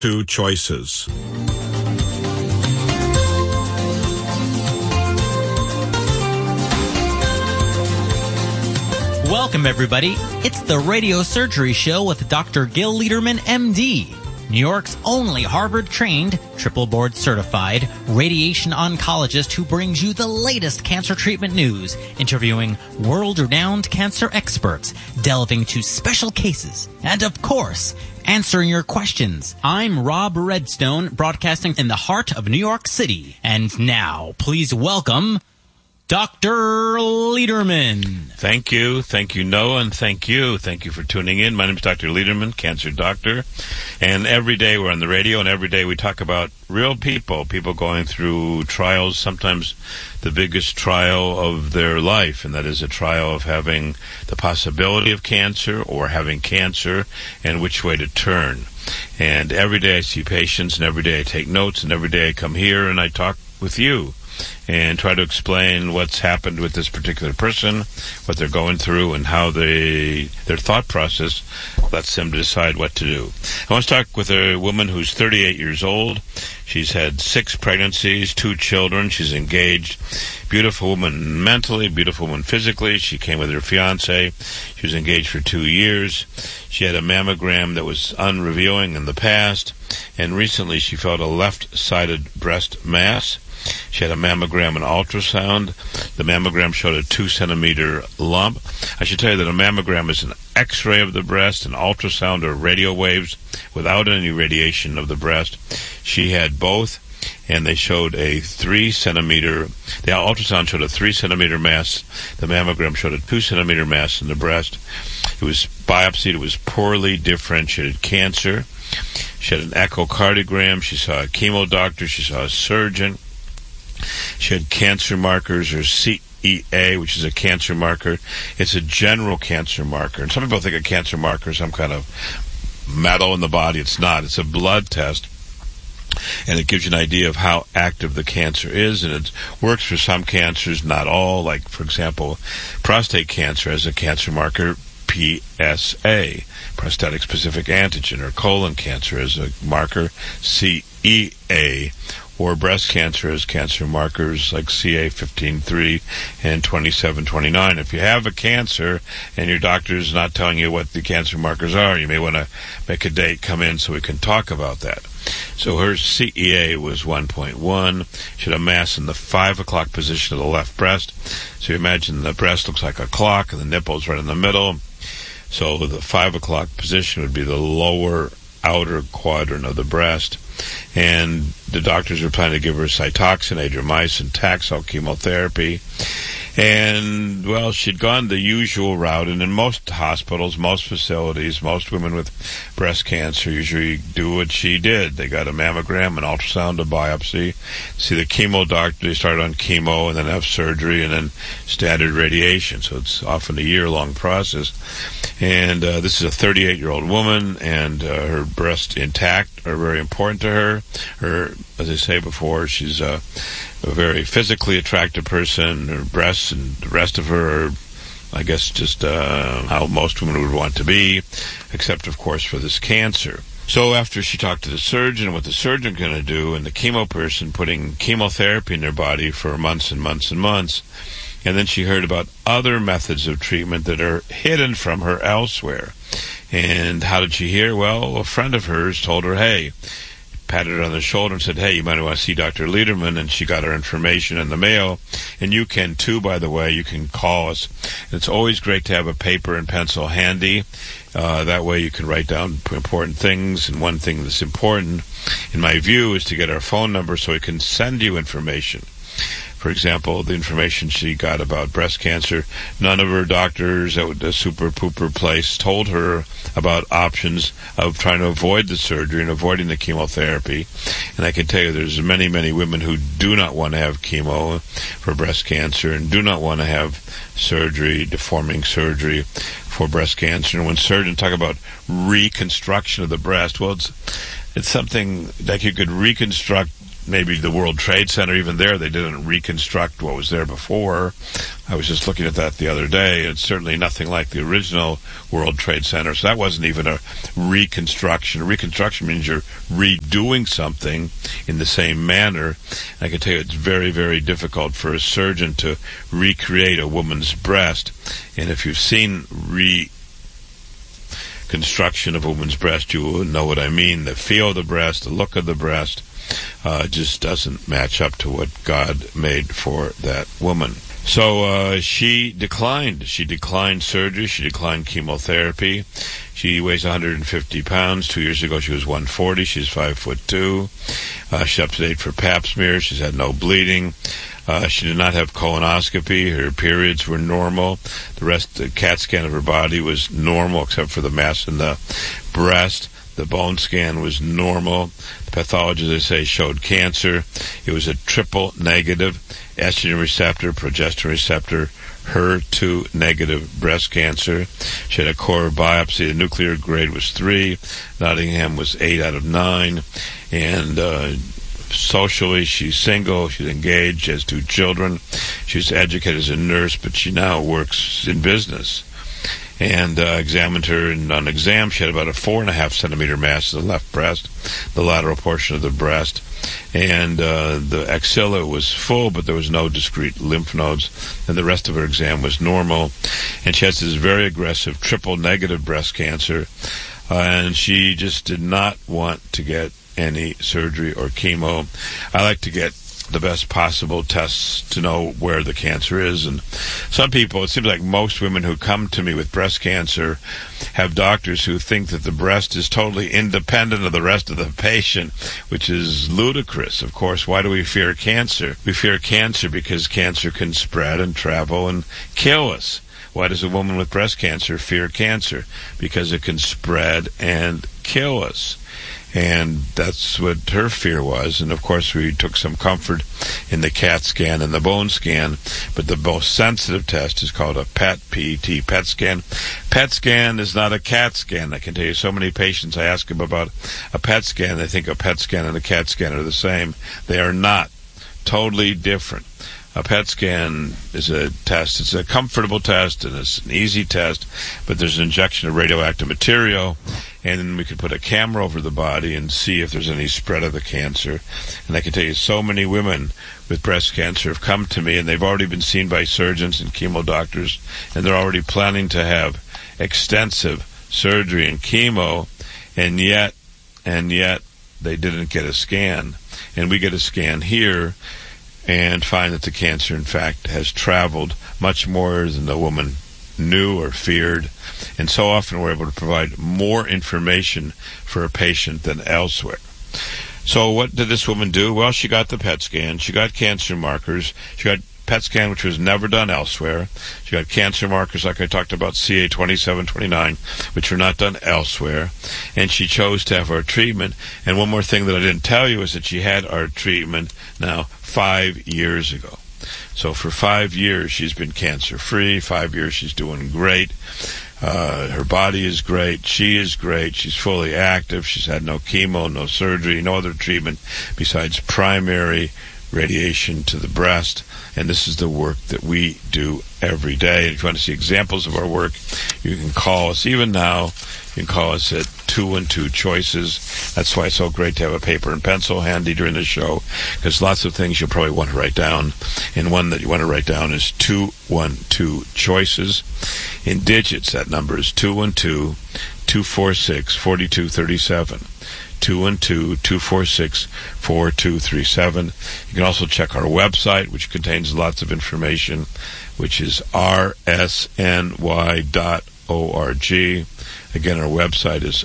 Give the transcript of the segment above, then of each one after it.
Two choices. Welcome, everybody. It's the Radio Surgery Show with Dr. Gil Lederman, MD, New York's only Harvard-trained, triple board-certified radiation oncologist who brings you the latest cancer treatment news, interviewing world-renowned cancer experts, delving into special cases, and, of course, answering your questions. I'm Rob Redstone, broadcasting in the heart of New York City. And now, please welcome Dr. Lederman. Thank you, Noah, and thank you for tuning in. My name is Dr. Lederman, cancer doctor, and every day we're on the radio, and every day we talk about real people going through trials, sometimes the biggest trial of their life, and that is a trial of having the possibility of cancer or having cancer and which way to turn. And every day I see patients, and every day I take notes, and every day I come here and I talk with you and try to explain what's happened with this particular person, what they're going through, and how their thought process lets them decide what to do. I want to talk with a woman who's 38 years old. She's had 6 pregnancies, 2 children. She's engaged. Beautiful woman mentally, beautiful woman physically. She came with her fiancé. She was engaged for 2 years. She had a mammogram that was unrevealing in the past, and recently she felt a left-sided breast mass. She had a mammogram and ultrasound. The mammogram showed a 2-centimeter lump. I should tell you that a mammogram is an X-ray of the breast, an ultrasound or radio waves without any radiation of the breast. She had both, and they showed a 3-centimeter, the ultrasound showed a 3-centimeter mass. The mammogram showed a 2-centimeter mass in the breast. It was biopsied. It was poorly differentiated cancer. She had an echocardiogram. She saw a chemo doctor. She saw a surgeon. She had cancer markers, or CEA, which is a cancer marker. It's a general cancer marker. And some people think a cancer marker is some kind of metal in the body. It's not. It's a blood test. And it gives you an idea of how active the cancer is. And it works for some cancers, not all. Like, for example, prostate cancer has a cancer marker, PSA, prostatic specific antigen, or colon cancer has a marker, CEA, or breast cancer has cancer markers like CA15-3 and 27-29. If you have a cancer and your doctor's not telling you what the cancer markers are, you may want to make a date, come in so we can talk about that. So her CEA was 1.1. She had a mass in the 5 o'clock position of the left breast. So you imagine the breast looks like a clock and the nipple's right in the middle. So the 5 o'clock position would be the lower outer quadrant of the breast. And the doctors were planning to give her Cytoxan, Adriamycin, Taxol chemotherapy. And, well, she'd gone the usual route. And in most hospitals, most facilities, most women with breast cancer usually do what she did. They got a mammogram, an ultrasound, a biopsy, see the chemo doctor. They start on chemo and then have surgery and then standard radiation. So it's often a year-long process. And this is a 38-year-old woman, and her breasts intact are very important to her. As I say before, she's a very physically attractive person. Her breasts and the rest of her are, I guess, just how most women would want to be, except, of course, for this cancer. So after she talked to the surgeon, what the surgeon going to do, and the chemo person putting chemotherapy in their body for months and months and months, and then she heard about other methods of treatment that are hidden from her elsewhere. And how did she hear? Well, a friend of hers told her, hey, patted her on the shoulder and said, hey, you might want to see Dr. Lederman, and she got her information in the mail. And you can too, by the way. You can call us. It's always great to have a paper and pencil handy. That way you can write down important things, and one thing that's important, in my view, is to get our phone number so we can send you information. For example, the information she got about breast cancer, none of her doctors at the super pooper place told her about options of trying to avoid the surgery and avoiding the chemotherapy. And I can tell you there's many, many women who do not want to have chemo for breast cancer and do not want to have surgery, deforming surgery for breast cancer. And when surgeons talk about reconstruction of the breast, well, it's something like you could reconstruct maybe the World Trade Center, even there, they didn't reconstruct what was there before. I was just looking at that the other day. It's certainly nothing like the original World Trade Center. So that wasn't even a reconstruction. A reconstruction means you're redoing something in the same manner. I can tell you it's very, very difficult for a surgeon to recreate a woman's breast. And if you've seen reconstruction of a woman's breast, you will know what I mean. The feel of the breast, the look of the breast, just doesn't match up to what God made for that woman. So she declined. She declined surgery. She declined chemotherapy. She weighs 150 pounds. 2 years ago, she was 140. She's 5'2". She's up to date for pap smears. She's had no bleeding. She did not have colonoscopy. Her periods were normal. The CAT scan of her body was normal, except for the mass in the breast. The bone scan was normal. The pathology, they say, showed cancer. It was a triple negative: estrogen receptor, progesterone receptor, HER2 negative breast cancer. She had a core biopsy. The nuclear grade was 3. Nottingham was 8 out of 9. And socially, she's single. She's engaged. She has 2 children. She's educated as a nurse, but she now works in business. And examined her, and on exam, she had about a 4.5 centimeter mass in the left breast, the lateral portion of the breast. And the axilla was full, but there was no discrete lymph nodes. And the rest of her exam was normal. And she has this very aggressive triple negative breast cancer. And she just did not want to get any surgery or chemo. I like to get the best possible tests to know where the cancer is. And some people, it seems like most women who come to me with breast cancer have doctors who think that the breast is totally independent of the rest of the patient, which is ludicrous. Of course, why do we fear cancer? We fear cancer because cancer can spread and travel and kill us. Why does a woman with breast cancer fear cancer? Because it can spread and kill us. And that's what her fear was. And, of course, we took some comfort in the CAT scan and the bone scan. But the most sensitive test is called a PET, P-E-T, PET scan. PET scan is not a CAT scan. I can tell you so many patients, I ask them about a PET scan, they think a PET scan and a CAT scan are the same. They are not. Totally different. A PET scan is a test. It's a comfortable test, and it's an easy test, but there's an injection of radioactive material, and then we could put a camera over the body and see if there's any spread of the cancer. And I can tell you so many women with breast cancer have come to me, and they've already been seen by surgeons and chemo doctors, and they're already planning to have extensive surgery and chemo, and yet they didn't get a scan. And we get a scan here and find that the cancer, in fact, has traveled much more than the woman knew or feared. And so often we're able to provide more information for a patient than elsewhere. So what did this woman do? Well, she got the PET scan. She got cancer markers. She got PET scan, which was never done elsewhere. She got cancer markers, like I talked about, CA2729, which were not done elsewhere. And she chose to have our treatment. And one more thing that I didn't tell you is that she had our treatment now 5 years ago. So for 5 years, she's been cancer-free. 5 years, she's doing great. Her body is great. She is great. She's fully active. She's had no chemo, no surgery, no other treatment besides primary radiation to the breast. And this is the work that we do every day. And if you want to see examples of our work, you can call us. Even now, you can call us at 212-CHOICES. That's why it's so great to have a paper and pencil handy during the show, because lots of things you'll probably want to write down. And one that you want to write down is 212-CHOICES. In digits, that number is 212-246-4237. 212-246-4237. You can also check our website, which contains lots of information, which is rsny.org. Again, our website is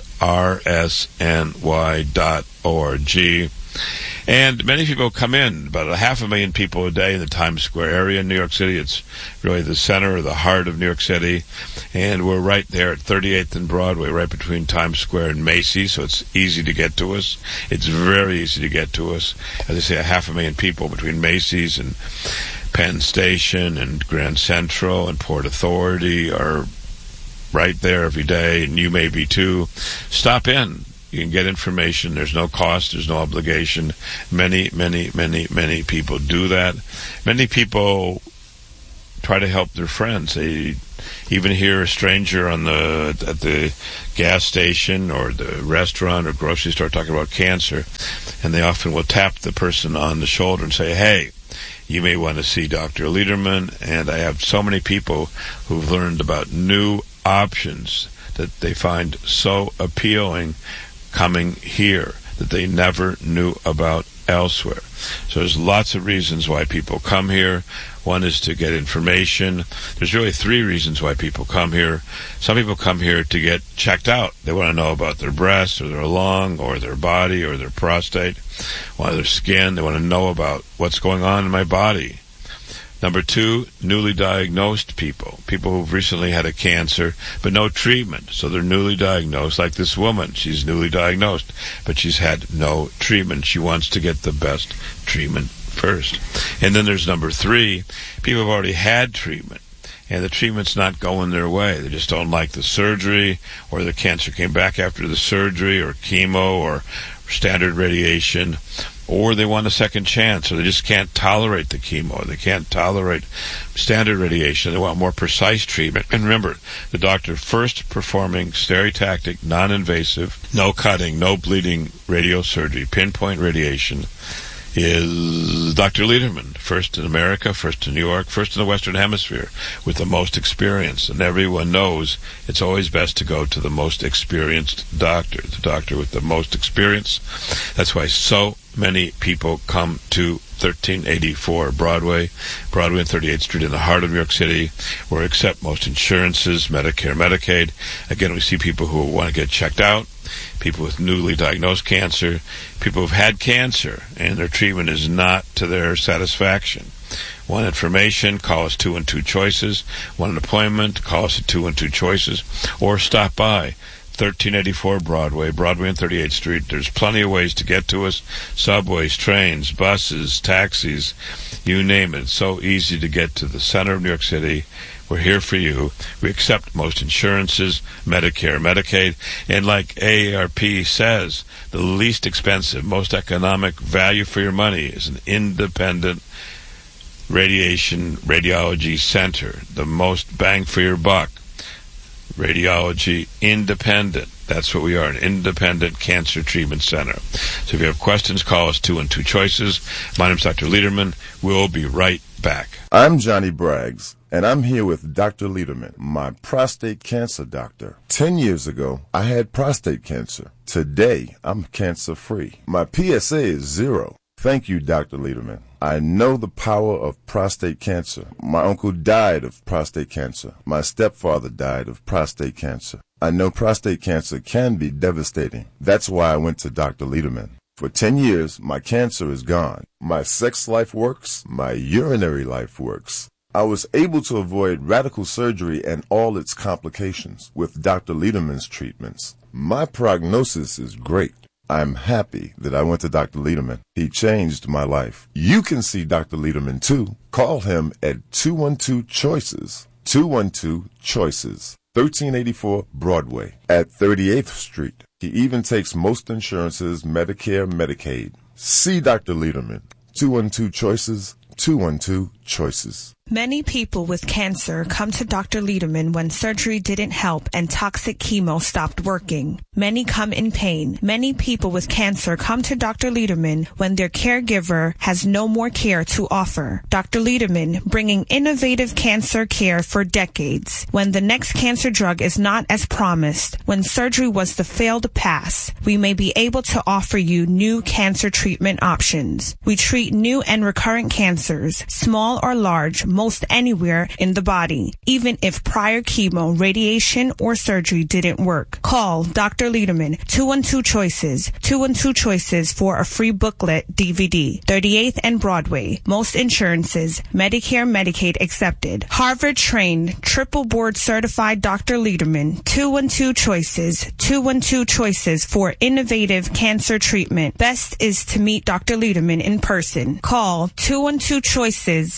rsny.org. And many people come in, about 500,000 people a day in the Times Square area in New York City. It's really the center or the heart of New York City. And we're right there at 38th and Broadway, right between Times Square and Macy's, so it's easy to get to us. It's very easy to get to us. As I say, 500,000 people between Macy's and Penn Station and Grand Central and Port Authority are right there every day, and you may be too. Stop in. You can get information. There's no cost. There's no obligation. Many, many, many, many people do that. Many people try to help their friends. They even hear a stranger at the gas station or the restaurant or grocery store talking about cancer, and they often will tap the person on the shoulder and say, "Hey, you may want to see Dr. Lederman." And I have so many people who've learned about new options that they find so appealing coming here that they never knew about elsewhere. So there's lots of reasons why people come here. One is to get information. There's really three reasons why people come here. Some people come here to get checked out. They want to know about their breast or their lung or their body or their prostate or their skin. They want to know about what's going on in my body. Number two, newly diagnosed people who've recently had a cancer, but no treatment. So they're newly diagnosed, like this woman. She's newly diagnosed, but she's had no treatment. She wants to get the best treatment first. And then there's number three, people have already had treatment, and the treatment's not going their way. They just don't like the surgery, or the cancer came back after the surgery, or chemo, or standard radiation, or they want a second chance, or they just can't tolerate the chemo, they can't tolerate standard radiation, they want more precise treatment. And remember, the doctor first performing stereotactic, non-invasive, no cutting, no bleeding radiosurgery, pinpoint radiation, is Dr. Lederman, first in America, first in New York, first in the Western Hemisphere, with the most experience. And everyone knows it's always best to go to the most experienced doctor, the doctor with the most experience. That's why so many people come to 1384 Broadway and 38th Street in the heart of New York City, where we accept most insurances, Medicare, Medicaid. Again, we see people who want to get checked out, people with newly diagnosed cancer, people who've had cancer, and their treatment is not to their satisfaction. Want information? Call us 212 Choices. Want an appointment? Call us at 212 Choices, or stop by 1384 Broadway and 38th Street. There's plenty of ways to get to us. Subways, trains, buses, taxis, you name it. It's so easy to get to the center of New York City. We're here for you. We accept most insurances, Medicare, Medicaid, and like AARP says, the least expensive, most economic value for your money is an independent radiology center. The most bang for your buck. Radiology independent. That's what we are, an independent cancer treatment center. So if you have questions, call us 212 Choices. My name is Dr. Lederman. We'll be right back. I'm Johnny Braggs, and I'm here with Dr. Lederman, my prostate cancer doctor. 10 years ago, I had prostate cancer. Today, I'm cancer-free. My PSA is 0. Thank you, Dr. Lederman. I know the power of prostate cancer. My uncle died of prostate cancer. My stepfather died of prostate cancer. I know prostate cancer can be devastating. That's why I went to Dr. Lederman. For 10 years, my cancer is gone. My sex life works. My urinary life works. I was able to avoid radical surgery and all its complications with Dr. Lederman's treatments. My prognosis is great. I'm happy that I went to Dr. Lederman. He changed my life. You can see Dr. Lederman too. Call him at 212 Choices. 212 Choices. 1384 Broadway at 38th Street. He even takes most insurances, Medicare, Medicaid. See Dr. Lederman. 212 Choices. 212 Choices. Many people with cancer come to Dr. Lederman when surgery didn't help and toxic chemo stopped working. Many come in pain. Many people with cancer come to Dr. Lederman when their caregiver has no more care to offer. Dr. Lederman, bringing innovative cancer care for decades. When the next cancer drug is not as promised, when surgery was the failed pass, we may be able to offer you new cancer treatment options. We treat new and recurrent cancers, small or large, most anywhere in the body, even if prior chemo, radiation, or surgery didn't work. Call Dr. Lederman, 212 Choices, 212 Choices for a free booklet DVD, 38th and Broadway. Most insurances, Medicare, Medicaid accepted. Harvard-trained, triple board certified Dr. Lederman, 212 Choices, 212 Choices for innovative cancer treatment. Best is to meet Dr. Lederman in person. Call 212 Choices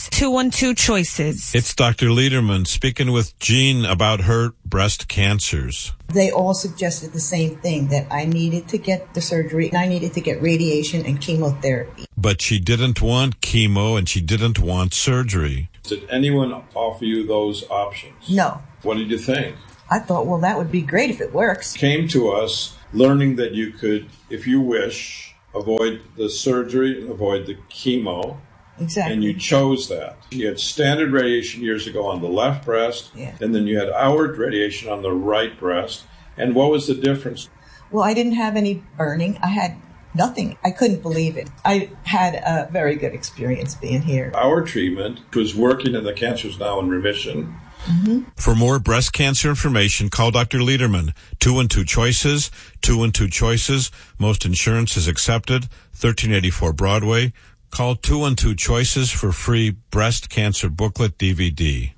212 Choices. It's Dr. Lederman speaking with Jean about her breast cancers. They all suggested the same thing, that I needed to get the surgery and I needed to get radiation and chemotherapy. But she didn't want chemo and she didn't want surgery. Did anyone offer you those options? No. What did you think? I thought, well, that would be great if it works. Came to us learning that you could, if you wish, avoid the surgery and avoid the chemo. Exactly. And you chose that. You had standard radiation years ago on the left breast, and then you had hour radiation on the right breast. And what was the difference? Well, I didn't have any burning. I had nothing. I couldn't believe it. I had a very good experience being here. Our treatment was working and the cancer is now in remission. Mm-hmm. For more breast cancer information, call Dr. Lederman. 212 Choices, 212 Choices. Most insurance is accepted. 1384 Broadway. Call 212 Choices for free breast cancer booklet DVD.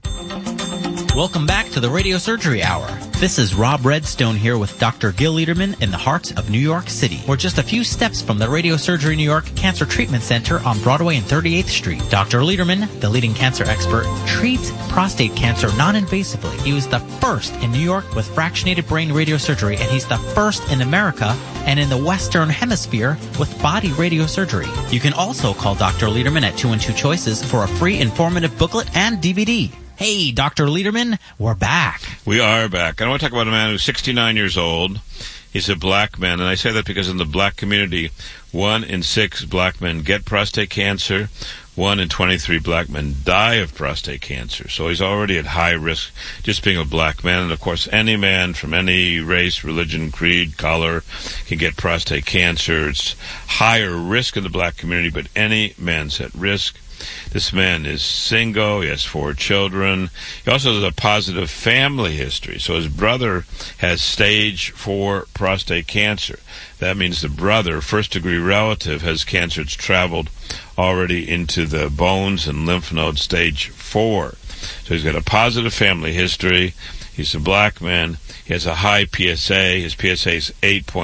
Welcome back to the Radio Surgery Hour. This is Rob Redstone here with Dr. Gil Lederman in the heart of New York City. We're just a few steps from the Radio Surgery New York Cancer Treatment Center on Broadway and 38th Street. Dr. Lederman, the leading cancer expert, treats prostate cancer non-invasively. He was the first in New York with fractionated brain radiosurgery, and he's the first in America and in the Western Hemisphere with body radiosurgery. You can also call Dr. Lederman at 212 Choices for a free informative booklet and DVD. Hey, Dr. Lederman, we're back. We are back. I want to talk about a man who's 69 years old. He's a black man, and I say that because in the black community, 1 in 6 black men get prostate cancer. 1 in 23 black men die of prostate cancer. So he's already at high risk just being a black man. And, of course, any man from any race, religion, creed, color can get prostate cancer. It's higher risk in the black community, but any man's at risk. This man is single. He has 4 children. He also has a positive family history. So his brother has stage 4 prostate cancer. That means the brother, first-degree relative, has cancer. It's traveled already into the bones and lymph node stage 4. So he's got a positive family history. He's a black man. He has a high PSA. His PSA is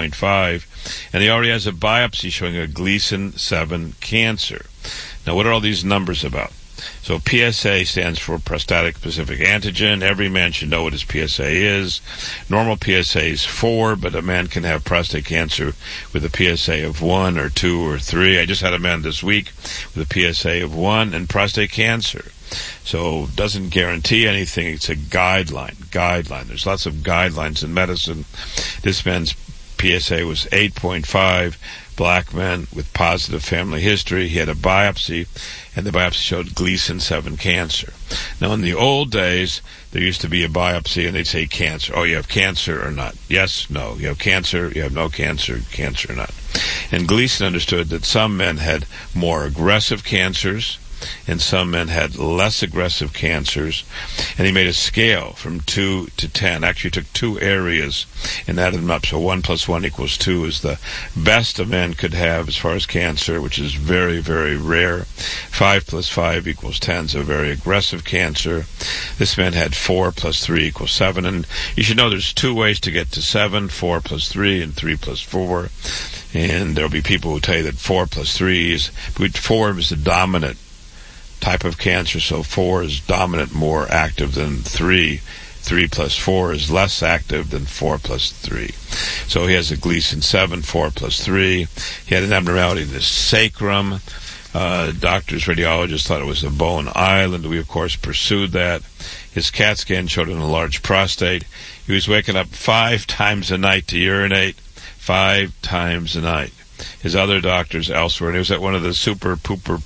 8.5. And he already has a biopsy showing a Gleason 7 cancer. Now, what are all these numbers about? So PSA stands for prostatic specific antigen. Every man should know what his PSA is. Normal PSA is 4, but a man can have prostate cancer with a PSA of 1 or 2 or 3. I just had a man this week with a PSA of 1 and prostate cancer. So it doesn't guarantee anything. It's a guideline. There's lots of guidelines in medicine. This man's PSA was 8.5. Black man with positive family history. He had a biopsy, and the biopsy showed Gleason 7 cancer. Now, in the old days, there used to be a biopsy, and they'd say cancer. Oh, you have cancer or not? Yes, no. You have cancer, you have no cancer, cancer or not. And Gleason understood that some men had more aggressive cancers, and some men had less aggressive cancers, and he made a scale from 2 to 10. Actually, he took 2 areas and added them up. So 1 + 1 = 2 is the best a man could have as far as cancer, which is very, very rare. 5 + 5 = 10, so very aggressive cancer. This man had 4 + 3 = 7, and you should know there's 2 ways to get to 7, 4 + 3 and 3 + 4. And there'll be people who tell you that 4 + 3 is, 4 is the dominant type of cancer, so 4 is dominant, more active than 3. 3 + 4 is less active than 4 + 3. So he has a Gleason 7, 4 + 3. He had an abnormality in the sacrum. Doctors, radiologists thought it was a bone island. We, of course, pursued that. His CAT scan showed an enlarged prostate. He was waking up 5 times a night to urinate, 5 times a night. His other doctors elsewhere, and he was at one of the super pooper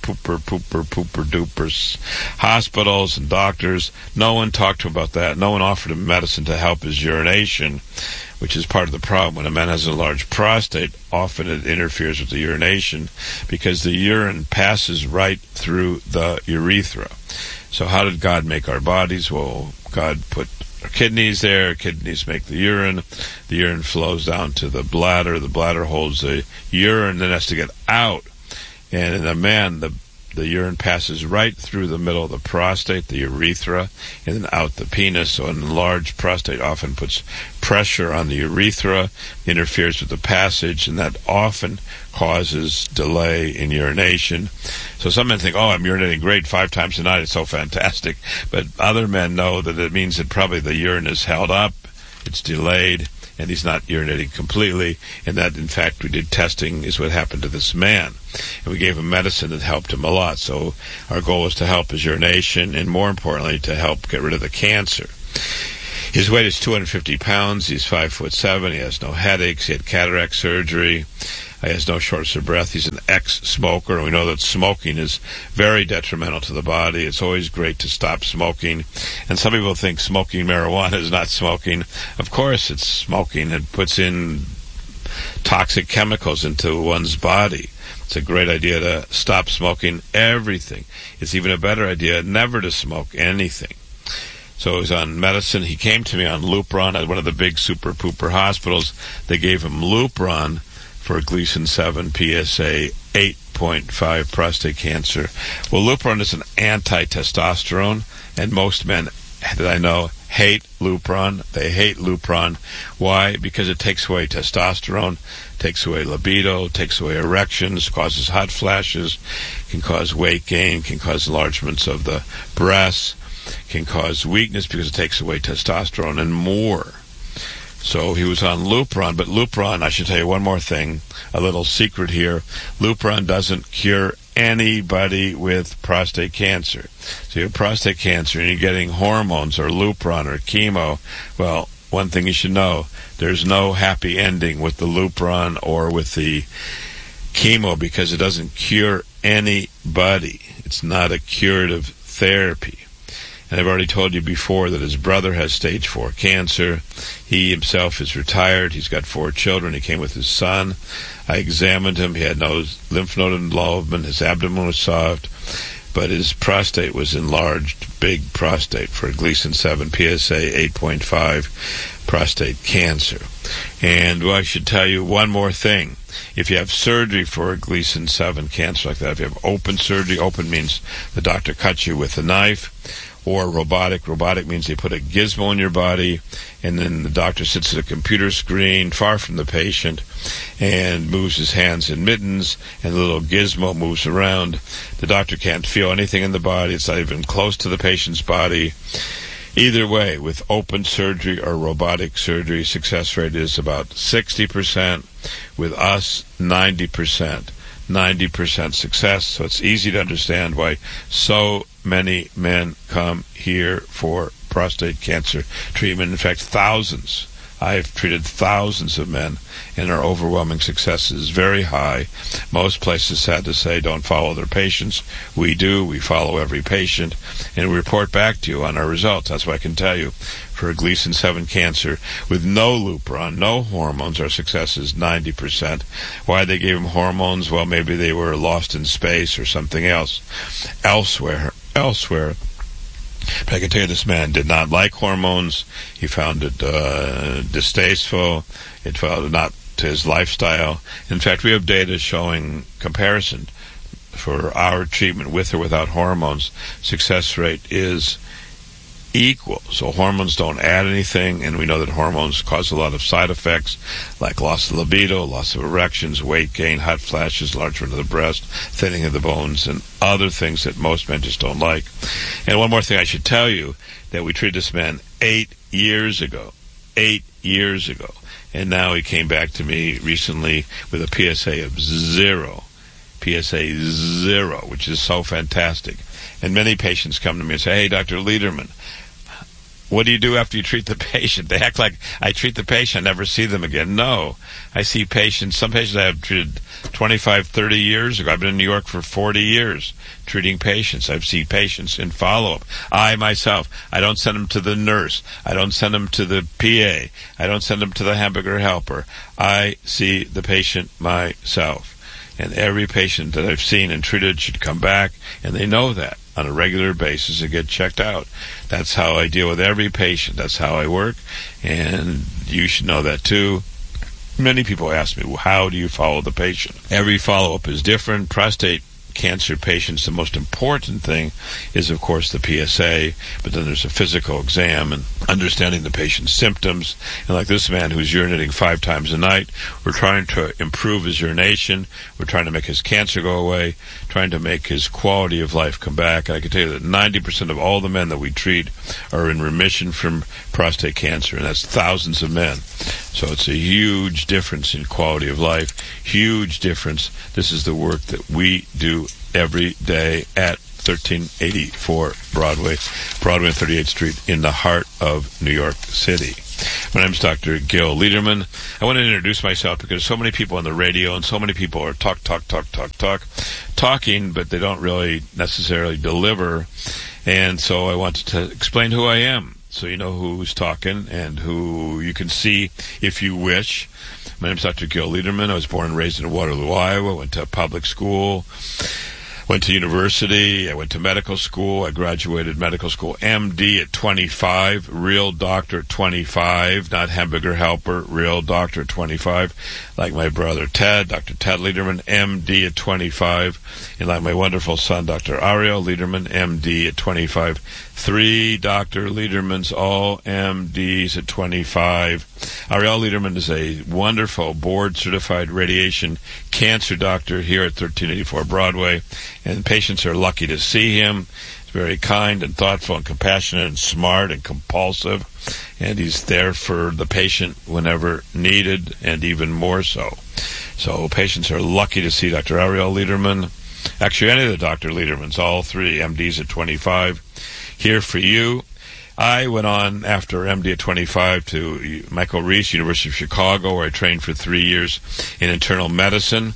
dupers hospitals and doctors. No one talked to him about that. No one offered him medicine to help his urination, which is part of the problem. When a man has a large prostate, often it interferes with the urination because the urine passes right through the urethra. So how did God make our bodies? Well, God put our kidneys there. Kidneys make the urine. The urine flows down to the bladder. The bladder holds the urine, then has to get out. And in a man, the the urine passes right through the middle of the prostate, the urethra, and then out the penis. So an enlarged prostate often puts pressure on the urethra, interferes with the passage, and that often causes delay in urination. So some men think, I'm urinating great 5 times a night, it's so fantastic. But other men know that it means that probably the urine is held up, it's delayed, and he's not urinating completely, and that, in fact, we did testing, is what happened to this man. And we gave him medicine that helped him a lot. So our goal was to help his urination, and more importantly, to help get rid of the cancer. His weight is 250 pounds. He's 5'7". He has no headaches. He had cataract surgery. He has no shortness of breath. He's an ex-smoker, and we know that smoking is very detrimental to the body. It's always great to stop smoking. And some people think smoking marijuana is not smoking. Of course it's smoking. It puts in toxic chemicals into one's body. It's a great idea to stop smoking everything. It's even a better idea never to smoke anything. So he's on medicine. He came to me on Lupron at one of the big super pooper hospitals. They gave him Lupron for Gleason 7 PSA 8.5 prostate cancer. Well, Lupron is an anti-testosterone, and most men that I know hate Lupron. They hate Lupron. Why? Because it takes away testosterone, takes away libido, takes away erections, causes hot flashes, can cause weight gain, can cause enlargements of the breasts, can cause weakness because it takes away testosterone and more. So he was on Lupron, but Lupron, I should tell you one more thing, a little secret here. Lupron doesn't cure anybody with prostate cancer. So you have prostate cancer and you're getting hormones or Lupron or chemo. Well, one thing you should know, there's no happy ending with the Lupron or with the chemo because it doesn't cure anybody. It's not a curative therapy. And I've already told you before that his brother has stage 4 cancer. He himself is retired. He's got 4 children. He came with his son. I examined him. He had no lymph node involvement. His abdomen was soft. But his prostate was enlarged, big prostate for Gleason 7 PSA 8.5 prostate cancer. And I should tell you one more thing. If you have surgery for a Gleason 7 cancer like that, if you have open surgery, open means the doctor cuts you with a knife, or robotic. Robotic means they put a gizmo in your body, and then the doctor sits at a computer screen far from the patient and moves his hands in mittens, and the little gizmo moves around. The doctor can't feel anything in the body. It's not even close to the patient's body. Either way, with open surgery or robotic surgery, success rate is about 60%. With us, 90%. 90% success. So it's easy to understand why so many men come here for prostate cancer treatment. In fact, thousands. I've treated thousands of men, and our overwhelming success is very high. Most places, sad to say, don't follow their patients. We do. We follow every patient, and we report back to you on our results. That's what I can tell you. For a Gleason 7 cancer, with no Lupron, no hormones, our success is 90%. Why they gave him hormones? Well, maybe they were lost in space or something else. Elsewhere. But I can tell you this man did not like hormones. He found it distasteful. It felt not to his lifestyle. In fact, we have data showing comparison for our treatment with or without hormones. Success rate is equal. So hormones don't add anything, and we know that hormones cause a lot of side effects like loss of libido, loss of erections, weight gain, hot flashes, enlargement of the breast, thinning of the bones, and other things that most men just don't like. And one more thing I should tell you, that we treated this man 8 years ago. 8 years ago. And now he came back to me recently with a PSA of 0. PSA 0, which is so fantastic. And many patients come to me and say, "Hey, Dr. Lederman, what do you do after you treat the patient?" They act like I treat the patient, I never see them again. No, I see patients, some patients I have treated 25, 30 years ago. I've been in New York for 40 years treating patients. I've seen patients in follow-up. I myself, I don't send them to the nurse. I don't send them to the PA. I don't send them to the hamburger helper. I see the patient myself. And every patient that I've seen and treated should come back, and they know that on a regular basis and get checked out. That's how I deal with every patient. That's how I work, and you should know that too. Many people ask me, well, how do you follow the patient? Every follow-up is different. Prostate cancer patients, the most important thing is, of course, the PSA, but then there's a physical exam and understanding the patient's symptoms. And like this man who's urinating 5 times a night, we're trying to improve his urination. We're trying to make his cancer go away, trying to make his quality of life come back. And I can tell you that 90% of all the men that we treat are in remission from prostate cancer, and that's thousands of men. So it's a huge difference in quality of life, huge difference. This is the work that we do every day at 1384 Broadway and 38th Street in the heart of New York City. My name is Dr. Gil Liederman. I want to introduce myself because so many people on the radio and so many people are talking, but they don't really necessarily deliver. And so I wanted to explain who I am, so you know who's talking and who you can see if you wish. My name is Dr. Gil Liederman. I was born and raised in Waterloo, Iowa. Went to public school, went to university. I went to medical school. I graduated medical school, MD at 25, real doctor at 25, not hamburger helper, real doctor at 25. Like my brother Ted, Dr. Ted Liederman, MD at 25. And like my wonderful son, Dr. Ariel Liederman, MD at 25. 3 Dr. Liedermans, all MDs at 25. Ariel Liederman is a wonderful board-certified radiation cancer doctor here at 1384 Broadway, and patients are lucky to see him. He's very kind and thoughtful and compassionate and smart and compulsive, and he's there for the patient whenever needed, and even more so. So patients are lucky to see Dr. Ariel Liederman. Actually, any of the Dr. Liedermans, all 3 MDs at 25. Here for you. I went on after MD at 25 to Michael Reese, University of Chicago, where I trained for 3 years in internal medicine,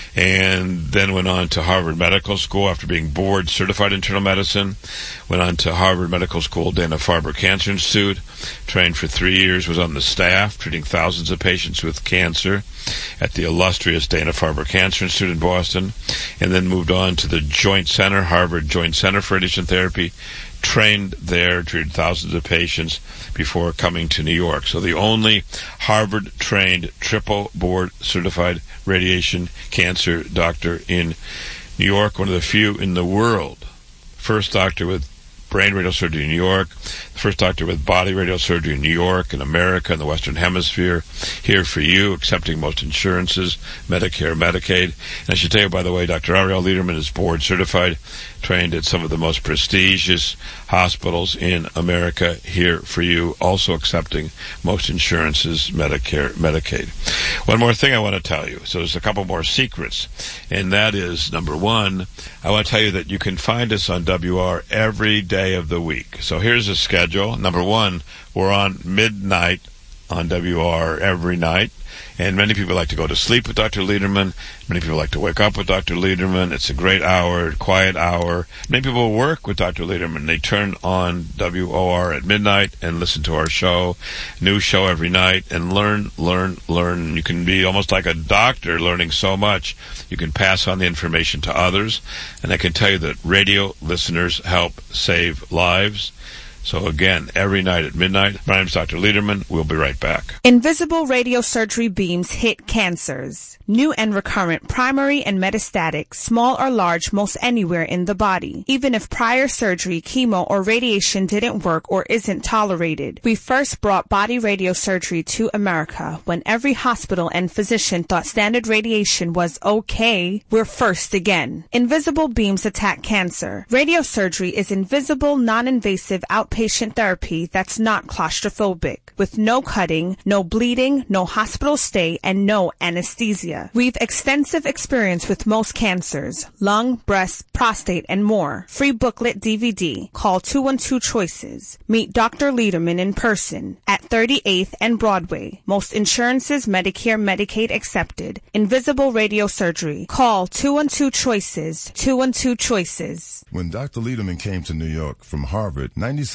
and then went on to Harvard Medical School after being board certified internal medicine. Went on to Harvard Medical School, Dana-Farber Cancer Institute, trained for 3 years, was on the staff treating thousands of patients with cancer at the illustrious Dana-Farber Cancer Institute in Boston, and then moved on to the Joint Center, Harvard Joint Center for Radiation Therapy, trained there, treated thousands of patients before coming to New York. So the only Harvard-trained, triple board-certified radiation cancer doctor in New York, one of the few in the world. First doctor with brain radiosurgery in New York, the first doctor with body radiosurgery in New York, in America, in the Western Hemisphere, here for you, accepting most insurances, Medicare, Medicaid. And I should tell you, by the way, Dr. Ariel Liederman is board certified, trained at some of the most prestigious hospitals in America, here for you, also accepting most insurances, Medicare, Medicaid. One more thing I want to tell you. So there's a couple more secrets, and that is, number one, I want to tell you that you can find us on WR every day of the week. So here's the schedule. Number one, we're on midnight on WR every night. And many people like to go to sleep with Dr. Liederman. Many people like to wake up with Dr. Liederman. It's a great hour, quiet hour. Many people work with Dr. Liederman. They turn on WOR at midnight and listen to our show, new show every night, and learn. You can be almost like a doctor learning so much. You can pass on the information to others. And I can tell you that radio listeners help save lives. So again, every night at midnight. My name is Dr. Liederman. We'll be right back. Invisible radiosurgery beams hit cancers. New and recurrent, primary and metastatic, small or large, most anywhere in the body. Even if prior surgery, chemo, or radiation didn't work or isn't tolerated. We first brought body radiosurgery to America when every hospital and physician thought standard radiation was okay. We're first again. Invisible beams attack cancer. Radiosurgery is invisible, non-invasive outpatient therapy that's not claustrophobic, with no cutting, no bleeding, no hospital stay, and no anesthesia. We've extensive experience with most cancers, lung, breast, prostate, and more. Free booklet DVD. Call 212-CHOICES. Meet Dr. Liederman in person at 38th and Broadway. Most insurances, Medicare, Medicaid accepted. Invisible radiosurgery. Call 212-CHOICES. 212-CHOICES. When Dr. Liederman came to New York from Harvard, 97%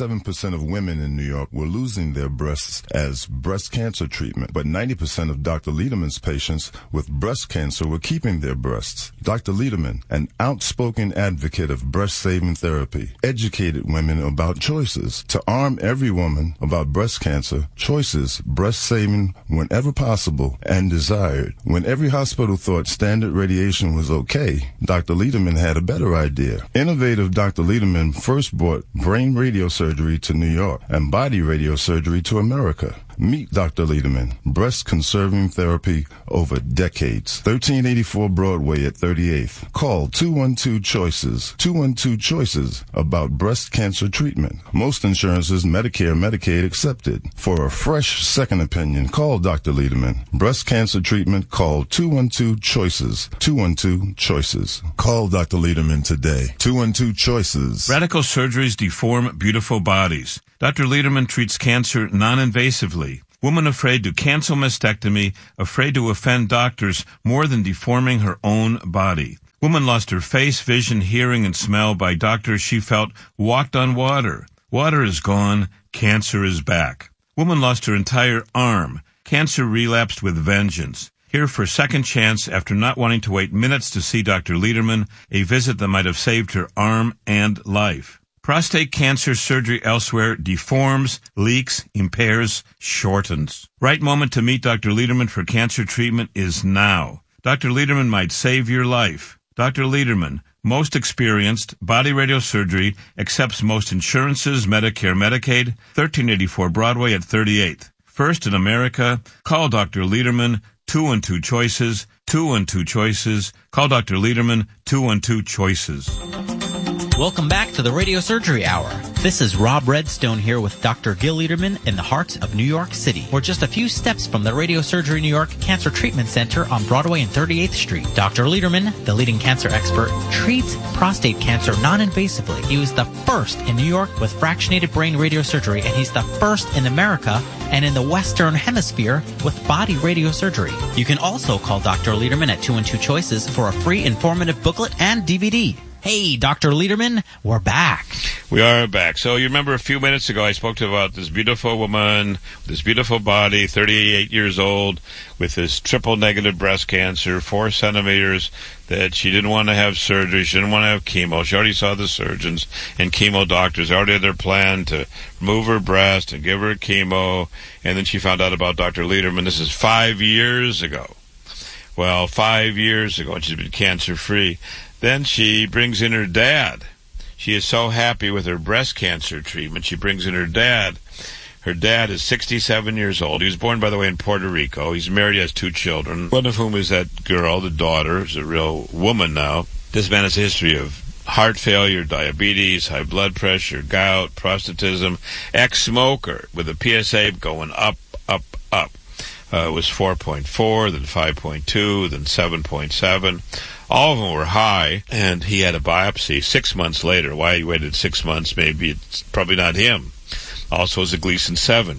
87% of women in New York were losing their breasts as breast cancer treatment, but 90% of Dr. Lederman's patients with breast cancer were keeping their breasts. Dr. Lederman, an outspoken advocate of breast-saving therapy, educated women about choices. To arm every woman about breast cancer, choices, breast-saving whenever possible and desired. When every hospital thought standard radiation was okay, Dr. Lederman had a better idea. Innovative Dr. Lederman first brought brain radiosurgery to New York and body radiosurgery to America. Meet Dr. Lederman, breast-conserving therapy over decades. 1384 Broadway at 38th. Call 212-CHOICES. 212-CHOICES about breast cancer treatment. Most insurances, Medicare, Medicaid accepted. For a fresh second opinion, call Dr. Lederman. Breast cancer treatment, call 212-CHOICES. 212-CHOICES. Call Dr. Lederman today. 212-CHOICES. Radical surgeries deform beautiful bodies. Dr. Lederman treats cancer non-invasively. Woman afraid to cancel mastectomy, afraid to offend doctors more than deforming her own body. Woman lost her face, vision, hearing, and smell by doctors she felt walked on water. Water is gone. Cancer is back. Woman lost her entire arm. Cancer relapsed with vengeance. Here for second chance after not wanting to wait minutes to see Dr. Lederman, a visit that might have saved her arm and life. Prostate cancer surgery elsewhere deforms, leaks, impairs, shortens. Right moment to meet Dr. Lederman for cancer treatment is now. Dr. Lederman might save your life. Dr. Lederman, most experienced, body radiosurgery, accepts most insurances, Medicare, Medicaid, 1384 Broadway at 38th. First in America, call Dr. Lederman, 212-CHOICES, 212-CHOICES. Call Dr. Lederman, 212-CHOICES. Welcome back to the Radio Surgery Hour. This is Rob Redstone here with Dr. Gil Lederman in the heart of New York City. We're just a few steps from the Radio Surgery New York Cancer Treatment Center on Broadway and 38th Street. Dr. Lederman, the leading cancer expert, treats prostate cancer non-invasively. He was the first in New York with fractionated brain radiosurgery, and he's the first in America and in the Western Hemisphere with body radiosurgery. You can also call Dr. Lederman at 212-CHOICES for a free informative booklet and DVD. Hey, Dr. Lederman, we're back. We are back. So you remember a few minutes ago I spoke to about this beautiful woman, with this beautiful body, 38 years old, with this triple-negative breast cancer, 4 centimeters, that she didn't want to have surgery, she didn't want to have chemo. She already saw the surgeons and chemo doctors, already had their plan to remove her breast and give her chemo, and then she found out about Dr. Lederman. This is 5 years ago. Well, 5 years ago, and she's been cancer-free. Then she brings in her dad. She is so happy with her breast cancer treatment. She brings in her dad. Her dad is 67 years old. He was born, by the way, in Puerto Rico. He's married, has 2 children, one of whom is that girl, the daughter, who's a real woman now. This man has a history of heart failure, diabetes, high blood pressure, gout, prostatism, ex-smoker, with a PSA going up, up, up. It was 4.4, then 5.2, then 7.7. All of them were high, and he had a biopsy 6 months later. Why he waited 6 months, maybe it's probably not him. Also is a Gleason 7.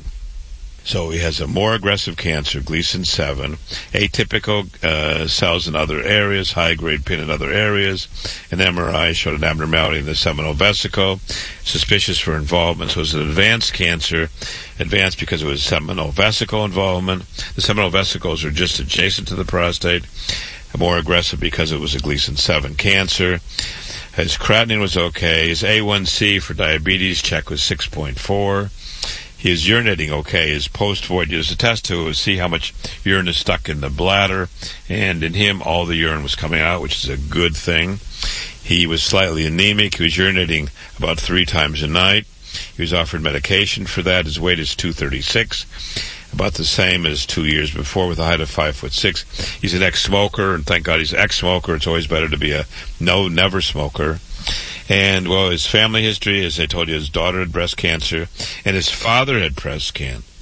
So he has a more aggressive cancer, Gleason 7, atypical cells in other areas, high-grade pin in other areas. An MRI showed an abnormality in the seminal vesicle, suspicious for involvement. So it was an advanced cancer, advanced because it was seminal vesicle involvement. The seminal vesicles are just adjacent to the prostate. More aggressive because it was a Gleason 7 cancer. His creatinine was okay. His A1C for diabetes check was 6.4. He is urinating okay. His post-void, there's a test to see how much urine is stuck in the bladder, and in him all the urine was coming out, which is a good thing. He was slightly anemic. He was urinating about 3 times a night. He was offered medication for that. His weight is 236. About the same as 2 years before, with a height of 5'6". He's an ex-smoker, and thank God he's an ex-smoker. It's always better to be a never smoker. And, well, his family history, as I told you, his daughter had breast cancer, and his father had breast cancer.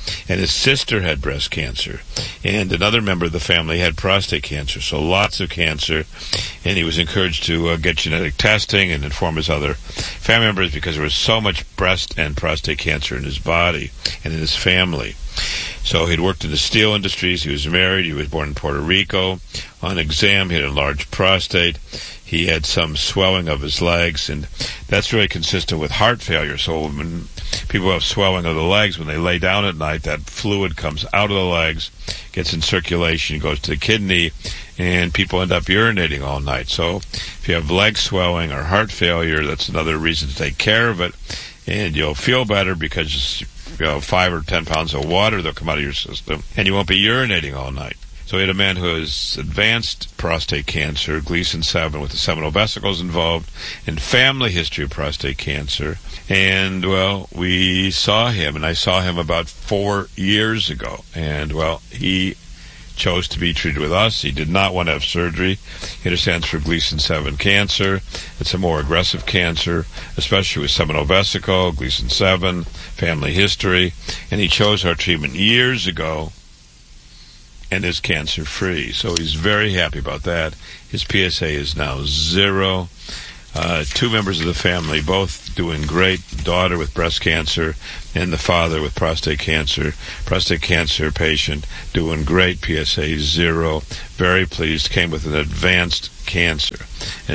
and his sister had breast cancer, and another member of the family had prostate cancer, so lots of cancer, and he was encouraged to get genetic testing and inform his other family members because there was so much breast and prostate cancer in his body and in his family. So he'd worked in the steel industries, he was married, he was born in Puerto Rico. On exam, he had a enlarged prostate. He had some swelling of his legs, and that's really consistent with heart failure. So when people have swelling of the legs, when they lay down at night, that fluid comes out of the legs, gets in circulation, goes to the kidney, and people end up urinating all night. So if you have leg swelling or heart failure, that's another reason to take care of it, and you'll feel better because 5 or 10 pounds of water that'll come out of your system, and you won't be urinating all night. So we had a man who has advanced prostate cancer, Gleason 7, with the seminal vesicles involved, and family history of prostate cancer. And, well, we saw him, and I saw him about 4 years ago. And, well, he chose to be treated with us. He did not want to have surgery. He understands for Gleason 7 cancer. It's a more aggressive cancer, especially with seminal vesicle, Gleason 7, family history. And he chose our treatment years ago and is cancer-free. So he's very happy about that. His PSA is now 0. 2 members of the family, both doing great. Daughter with breast cancer and the father with prostate cancer. Prostate cancer patient doing great. PSA 0. Very pleased. Came with an advanced cancer,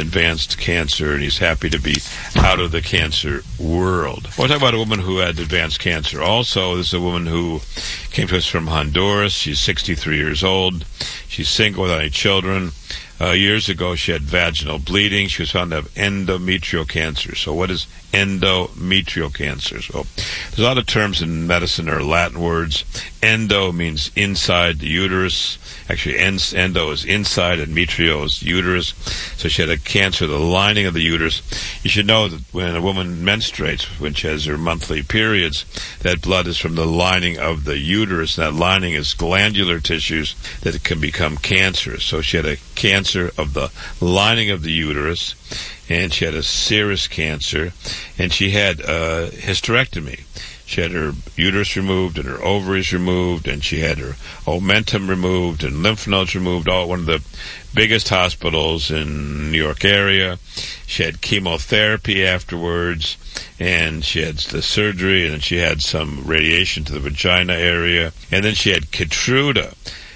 and he's happy to be out of the cancer world. We'll talk about a woman who had advanced cancer also. This is a woman who came to us from Honduras. She's 63 years old. She's single without any children. Years ago, she had vaginal bleeding. She was found to have endometrial cancer. So what is endometrial cancer? So there's a lot of terms in medicine that are Latin words. Endo means inside the uterus. Actually, endo is inside and metrio is uterus. So she had a cancer of the lining of the uterus. You should know that when a woman menstruates, when she has her monthly periods, that blood is from the lining of the uterus. And that lining is glandular tissues that can become cancerous. So she had a cancer of the lining of the uterus, and she had a serous cancer, and she had a hysterectomy. She had her uterus removed and her ovaries removed, and she had her omentum removed and lymph nodes removed, all at one of the biggest hospitals in New York area. She had chemotherapy afterwards, and she had the surgery, and then she had some radiation to the vagina area, and then she had Keytruda.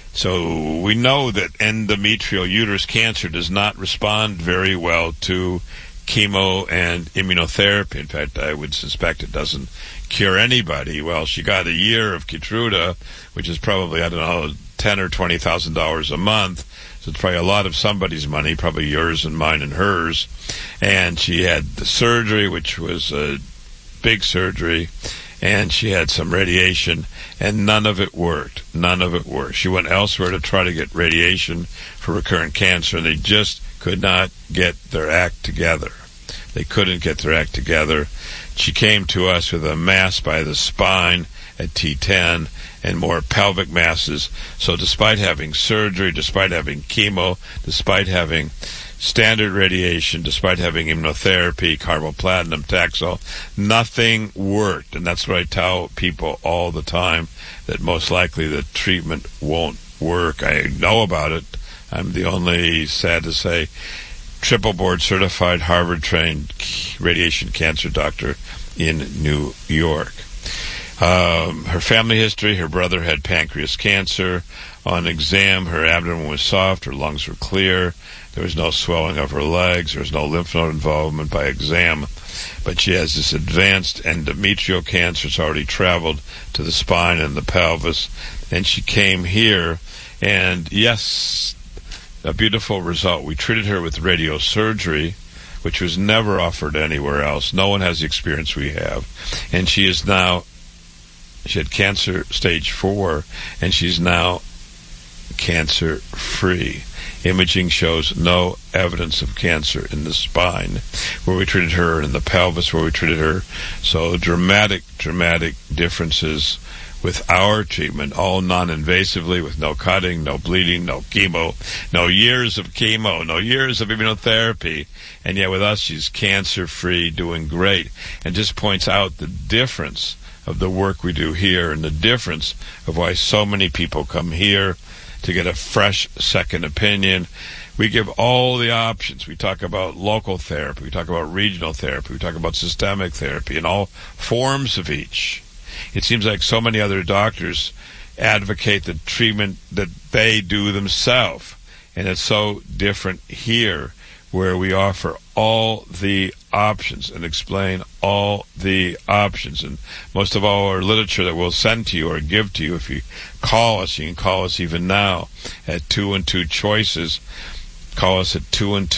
So we know that endometrial uterus cancer does not respond very well to chemo and immunotherapy. In fact, I would suspect it doesn't cure anybody. Well, she got a year of Keytruda, which is probably, $10,000 or $20,000 a month. So it's probably a lot of somebody's money, probably yours and mine and hers. And she had the surgery, which was a big surgery, and she had some radiation, and none of it worked. None of it worked. She went elsewhere to try to get radiation for recurrent cancer, and they just could not get their act together. They couldn't get their act together. She came to us with a mass by the spine at T10 and more pelvic masses. So despite having surgery, despite having chemo, despite having standard radiation, despite having immunotherapy, carboplatin, Taxol, nothing worked. And that's what I tell people all the time, that most likely the treatment won't work. I know about it. I'm the only, sad to say, triple board certified Harvard-trained radiation cancer doctor in New York. Her family history: her brother had pancreas cancer. On exam, her abdomen was soft, her lungs were clear, there was no swelling of her legs, there was no lymph node involvement by exam, but she has this advanced endometrial cancer. It's already traveled to the spine and the pelvis, and she came here, and yes, a beautiful result. We treated her with radiosurgery, which was never offered anywhere else. No one has the experience we have, and she had cancer stage 4, and she's now cancer-free. Imaging shows no evidence of cancer in the spine where we treated her, and in the pelvis where we treated her. So dramatic differences with our treatment, all non-invasively, with no cutting, no bleeding, no chemo, no years of chemo, no years of immunotherapy. And yet with us, she's cancer-free, doing great, and just points out the difference of the work we do here and the difference of why so many people come here to get a fresh second opinion. We give all the options. We talk about local therapy. We talk about regional therapy. We talk about systemic therapy and all forms of each. It seems like so many other doctors advocate the treatment that they do themselves. And it's so different here, where we offer all the options and explain all the options. And most of all, our literature that we'll send to you or give to you, if you call us, you can call us even now at 212 Choices. Call us at